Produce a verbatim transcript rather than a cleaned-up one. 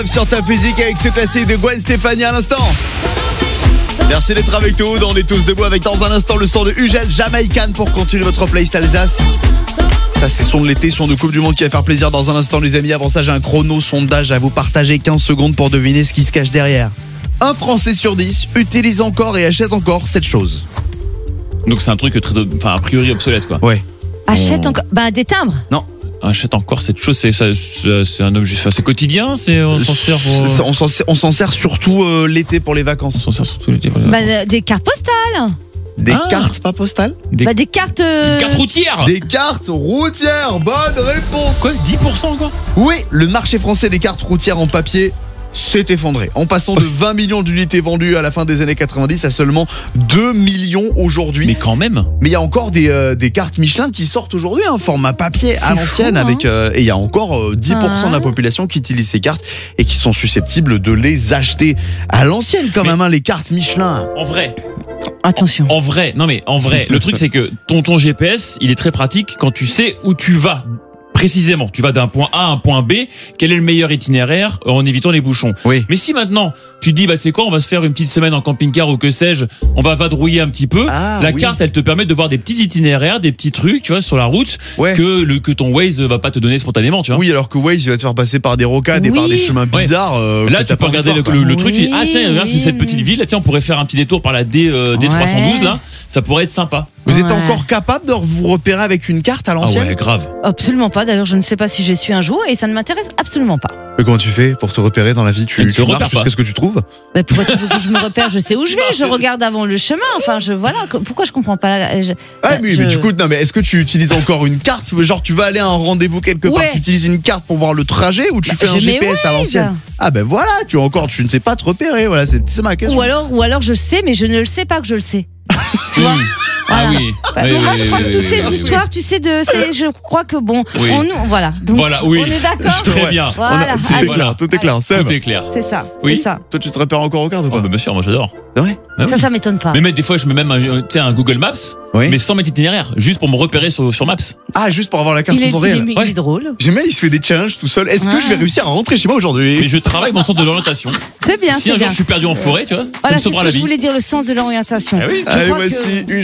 Sur ta musique avec ce classique de Gwen Stefani à l'instant. Merci d'être avec nous. On est tous debout avec dans un instant le son de Ugel Jamaïcaine pour continuer votre playlist Alsace. Ça c'est son de l'été, son de Coupe du Monde qui va faire plaisir dans un instant les amis. Avant ça j'ai un chrono sondage à vous partager, quinze secondes pour deviner ce qui se cache derrière. Un Français sur dix utilise encore et achète encore cette chose. Donc c'est un truc très, enfin a priori obsolète quoi. Ouais. Achète On- encore. Bah, des timbres. Non. Achète encore cette chose, c'est, ça- c'est c'est un objet, enfin, c'est quotidien, c'est on s'en sert pour. C'est- On s'en sert, on s'en sert surtout euh, l'été pour les On vacances. s'en sert surtout l'été. Voilà. Bah, euh, des cartes postales. Des Ah. cartes pas postales. Des Bah, des cartes. euh, Une carte routière. Des cartes routières. Bonne réponse. Quoi, dix pour cent encore? Oui, le marché français des cartes routières en papier s'est effondré, en passant de vingt millions d'unités vendues à la fin des années quatre-vingt-dix à seulement deux millions aujourd'hui. Mais Mais quand même. il y a encore des, euh, des cartes Michelin qui sortent aujourd'hui, un format papier à C'est l'ancienne, fou, hein. avec euh, et il y a encore euh, dix pour cent de la Ah. population qui utilise ces cartes et qui sont susceptibles de les acheter à l'ancienne quand Mais- même, hein, les cartes Michelin. En vrai, Attention. en vrai, non mais en vrai, le truc c'est que ton ton G P S, il est très pratique quand tu sais où tu vas. Précisément, tu vas d'un point A à un point B, quel est le meilleur itinéraire euh, en évitant les bouchons. Oui. Mais si maintenant, tu te dis, bah, tu sais quoi, on va se faire une petite semaine en camping-car ou que sais-je, on va vadrouiller un petit peu. Ah, la oui. carte, elle te permet de voir des petits itinéraires, des petits trucs, tu vois, sur la route, Ouais. que, le, que ton Waze va pas te donner spontanément, tu vois. Oui, alors que Waze, il va te faire passer par des rocades et Oui. par des chemins Ouais. bizarres. euh, Là, que tu t'as peux pas envie de regarder le, voir, le- quoi. le truc, tu dis, ah tiens, regarde, c'est oui, cette petite oui. ville, là, tiens, on pourrait faire un petit détour par la D, euh, D trois cent douze, Ouais. là, ça pourrait être sympa. Vous êtes Ouais. encore capable de vous repérer avec une carte à Ah l'ancienne? ouais, grave. Absolument pas. D'ailleurs, je ne sais pas si j'y suis un jour et ça ne m'intéresse absolument pas. Mais comment tu fais pour te repérer dans la vie? Tu, Elle ne tu se repère marches pas. jusqu'à ce que tu trouves? Bah, pourquoi tu veux que je me repère? Je sais où je vais. Je regarde avant le chemin. Enfin, je voilà. Pourquoi je comprends pas la- je- Ah Euh, oui, je- mais du coup, non, mais est-ce que tu utilises encore une carte? Genre, tu vas aller à un rendez-vous quelque part, Ouais. tu utilises une carte pour voir le trajet ou tu Bah, fais un je mets G P S à Waze. l'ancienne? Ah ben voilà, tu as encore, tu ne sais pas te repérer, voilà, c'est c'est ma question. Ou alors, ou alors je sais, mais je ne le sais pas que je le sais. Tu vois? Mmh. Voilà. Ah oui. Bah, Oui, moi, oui, je oui, crois oui, que toutes oui, ces oui. histoires, tu sais, de, c'est- je crois que bon, Oui. on nous, voilà. Donc, Voilà, oui. On est d'accord. Très Ouais. bien. On a- Voilà. tout est Allez. clair, tout est clair. Seb, Tout est clair. C'est ça. Oui. C'est ça. toi tu te repères encore aux cartes ou Oh, pas? bah, bien sûr, moi j'adore. C'est vrai? Ah oui. Ça, ça m'étonne pas. Mais même des fois, je mets même un, tu sais, un Google Maps, Oui. mais sans mettre itinéraire, juste pour me repérer sur, sur Maps. Ah, juste pour avoir la carte Il est, en temps il est- réel. il est Ouais. drôle. J'aime bien, il se fait des challenges tout seul. Est-ce que Ouais. je vais réussir à rentrer chez moi Mais aujourd'hui? je travaille mon sens de l'orientation. C'est bien, Si c'est un jour bien. je suis perdu en forêt, tu vois, ça Voilà, me c'est ce sauvera que la je vie. voulais dire, le sens de l'orientation. Ah oui. Je Allez, crois que- voici